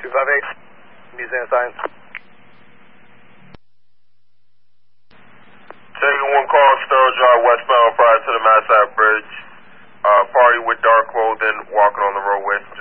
258, Museum Science. Taking one call, Sterl Drive westbound prior to the Mass Ave Bridge. Party with dark clothing walking on the roadway.